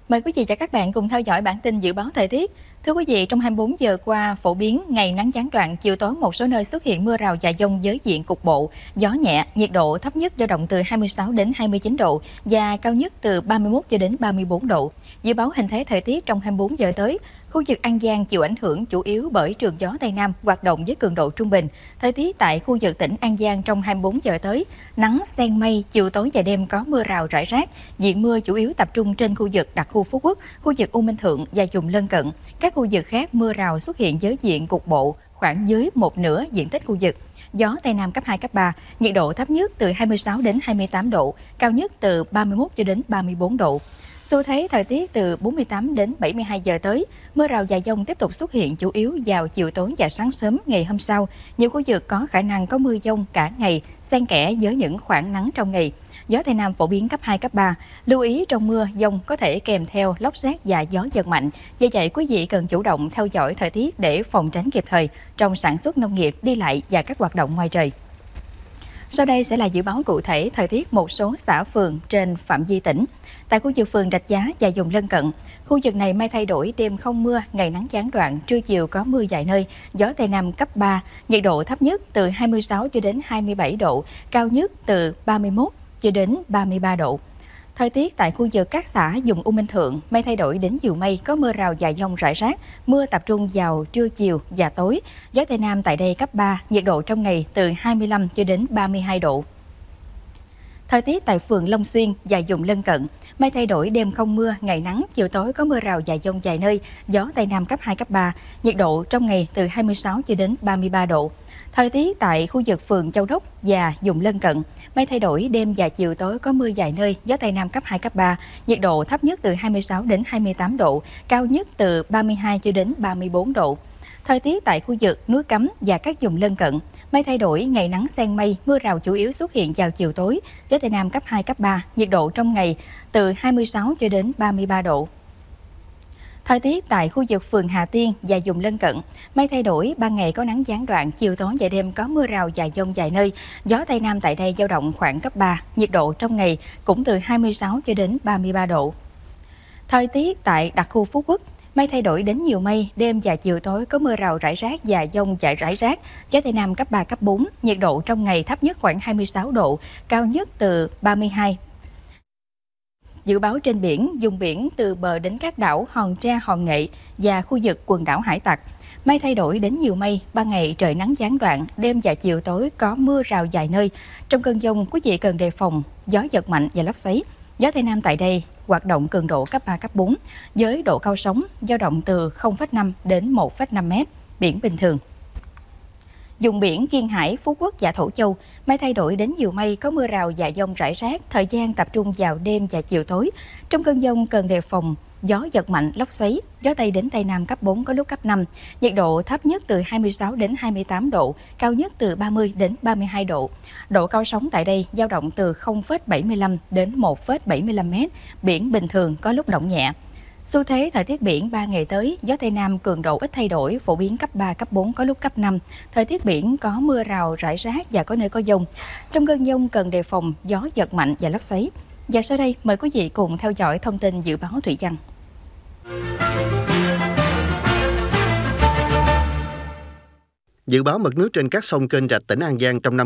Mời quý vị và các bạn cùng theo dõi bản tin dự báo thời tiết. Thưa quý vị, trong 24 giờ qua, phổ biến ngày nắng gián đoạn, chiều tối một số nơi xuất hiện mưa rào và dông với diện cục bộ, gió nhẹ, nhiệt độ thấp nhất dao động từ 26 đến 29 độ và cao nhất từ 31 cho đến 34 độ. Dự báo hình thế thời tiết trong 24 giờ tới, khu vực An Giang chịu ảnh hưởng chủ yếu bởi trường gió Tây Nam hoạt động với cường độ trung bình. Thời tiết tại khu vực tỉnh An Giang trong 24 giờ tới, nắng xen mây, chiều tối và đêm có mưa rào rải rác. Diện mưa chủ yếu tập trung trên khu vực đặc khu Phú Quốc, khu vực U Minh Thượng và vùng lân cận. Các khu vực khác mưa rào xuất hiện với diện cục bộ, khoảng dưới một nửa diện tích khu vực. Gió Tây Nam cấp 2, cấp 3, nhiệt độ thấp nhất từ 26 đến 28 độ, cao nhất từ 31 cho đến 34 độ. Xu thế thời tiết từ 48 đến 72 giờ tới, mưa rào và dông tiếp tục xuất hiện chủ yếu vào chiều tối và sáng sớm ngày hôm sau. Nhiều khu vực có khả năng có mưa dông cả ngày, xen kẽ với những khoảng nắng trong ngày. Gió Tây Nam phổ biến cấp 2, cấp 3. Lưu ý trong mưa, dông có thể kèm theo lốc sét và gió giật mạnh. Do vậy, quý vị cần chủ động theo dõi thời tiết để phòng tránh kịp thời trong sản xuất nông nghiệp, đi lại và các hoạt động ngoài trời. Sau đây sẽ là dự báo cụ thể thời tiết một số xã phường trên phạm vi tỉnh. Tại khu vực phường Rạch Giá và vùng lân cận, khu vực này mây thay đổi, đêm không mưa, ngày nắng gián đoạn, trưa chiều có mưa vài nơi, gió Tây Nam cấp 3, nhiệt độ thấp nhất từ 26 cho đến 27 độ, cao nhất từ 31 cho đến 33 độ. Thời tiết tại khu vực các xã vùng U Minh Thượng, mây thay đổi đến nhiều mây, có mưa rào và dông rải rác, mưa tập trung vào trưa chiều và tối. Gió Tây Nam tại đây cấp 3, nhiệt độ trong ngày từ 25 cho đến 32 độ. Thời tiết tại phường Long Xuyên và vùng lân cận, mây thay đổi, đêm không mưa, ngày nắng, chiều tối có mưa rào và dông vài nơi, gió Tây Nam cấp 2, cấp 3, nhiệt độ trong ngày từ 26 cho đến 33 độ. Thời tiết tại khu vực phường Châu Đốc và vùng lân cận, mây thay đổi, đêm và chiều tối có mưa vài nơi, gió Tây Nam cấp 2, cấp 3, nhiệt độ thấp nhất từ 26 đến 28 độ, cao nhất từ 32 cho đến 34 độ. Thời tiết tại khu vực núi Cấm và các vùng lân cận, mây thay đổi, ngày nắng xen mây, mưa rào chủ yếu xuất hiện vào chiều tối, gió Tây Nam cấp 2, cấp 3, nhiệt độ trong ngày từ 26 cho đến 33 độ. Thời tiết tại khu vực phường Hà Tiên và vùng lân cận, mây thay đổi, ban ngày có nắng gián đoạn, chiều tối và đêm có mưa rào và dông vài nơi, gió Tây Nam tại đây dao động khoảng cấp 3, nhiệt độ trong ngày cũng từ 26 cho đến 33 độ. Thời tiết tại đặc khu Phú Quốc, mây thay đổi đến nhiều mây, đêm và chiều tối có mưa rào rải rác và dông rải rác, gió Tây Nam cấp 3, cấp 4, nhiệt độ trong ngày thấp nhất khoảng 26 độ, cao nhất từ 32. Dự báo trên biển, vùng biển từ bờ đến các đảo Hòn Tre, Hòn Nghệ và khu vực quần đảo Hải Tặc. Mây thay đổi đến nhiều mây, ban ngày trời nắng gián đoạn, đêm và chiều tối có mưa rào vài nơi. Trong cơn dông, quý vị cần đề phòng gió giật mạnh và lốc xoáy. Gió Tây Nam tại đây hoạt động cường độ cấp 3, cấp 4, với độ cao sóng dao động từ 0,5 đến 1,5 m, biển bình thường. Vùng biển Kiên Hải, Phú Quốc và Thổ Châu, mây thay đổi đến nhiều mây, có mưa rào và dông rải rác, thời gian tập trung vào đêm và chiều tối. Trong cơn dông cần đề phòng gió giật mạnh, lốc xoáy, gió Tây đến Tây Nam cấp 4 có lúc cấp 5. Nhiệt độ thấp nhất từ 26 đến 28 độ, cao nhất từ 30 đến 32 độ. Độ cao sóng tại đây dao động từ 0,75 đến 1,75 m, biển bình thường có lúc động nhẹ. Xu thế thời tiết biển 3 ngày tới, gió Tây Nam cường độ ít thay đổi, phổ biến cấp 3, cấp 4, có lúc cấp 5. Thời tiết biển có mưa rào, rải rác và có nơi có dông. Trong cơn dông cần đề phòng gió giật mạnh và lốc xoáy. Và sau đây, mời quý vị cùng theo dõi thông tin dự báo thủy văn. Dự báo mực nước trên các sông kênh rạch tỉnh An Giang trong năm